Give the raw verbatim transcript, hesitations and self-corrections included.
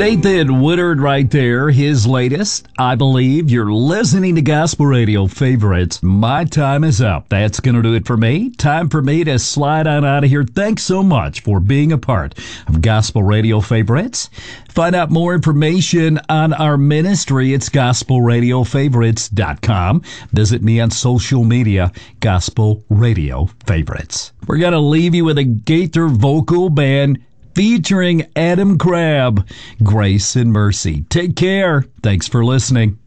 Nathan Woodard right there, his latest. I believe you're listening to Gospel Radio Favorites. My time is up. That's going to do it for me. Time for me to slide on out of here. Thanks so much for being a part of Gospel Radio Favorites. Find out more information on our ministry. It's gospel radio favorites dot com. Visit me on social media, Gospel Radio Favorites. We're going to leave you with a Gaither vocal band featuring Adam Crabb, Grace and Mercy. Take care. Thanks for listening.